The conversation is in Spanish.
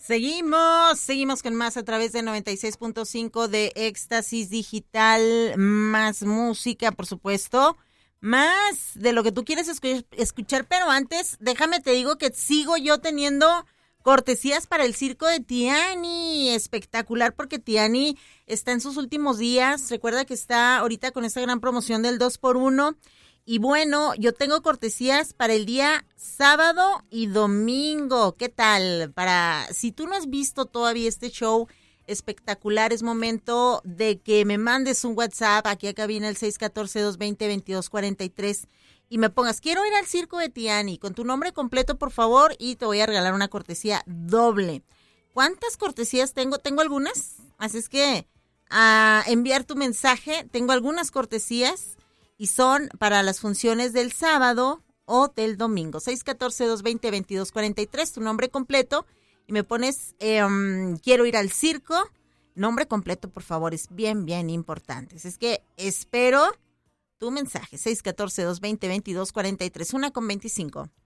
Seguimos con más a través de 96.5 de Éxtasis Digital, más música, por supuesto, más de lo que tú quieres escuchar, pero antes, déjame te digo que sigo yo teniendo cortesías para el circo de Tiani, espectacular porque Tiani está en sus últimos días, recuerda que está ahorita con esta gran promoción del 2x1. Y bueno, yo tengo cortesías para el día sábado y domingo. ¿Qué tal? Si tú no has visto todavía este show espectacular, es momento de que me mandes un WhatsApp aquí a cabina el 614-220-2243 y me pongas, quiero ir al circo de Tiani, con tu nombre completo, por favor, y te voy a regalar una cortesía doble. ¿Cuántas cortesías tengo? Tengo algunas, así es que a enviar tu mensaje, tengo algunas cortesías. Y son para las funciones del sábado o del domingo. 614-220-2243, tu nombre completo. Y me pones, quiero ir al circo. Nombre completo, por favor, es bien, bien importante. Es que espero tu mensaje. 614-220-2243, 1:25.